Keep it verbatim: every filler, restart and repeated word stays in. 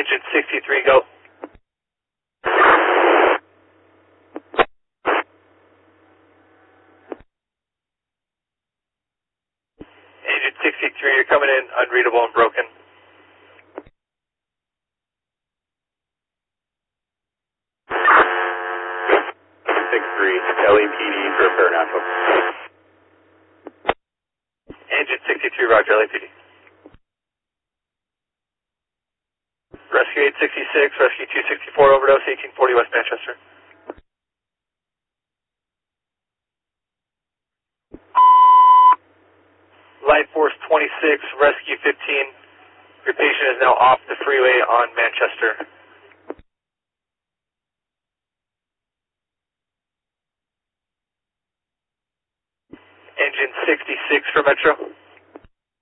Engine sixty-three, go. Engine sixty-three, you're coming in unreadable and broken. six three, L A P D for repair natural. Engine sixty-three, roger, L A P D. Rescue eight sixty-six, Rescue two sixty-four, overdose, eighteen forty West Manchester. Light Force twenty-six, Rescue fifteen. Your patient is now off the freeway on Manchester. Engine sixty-six for Metro.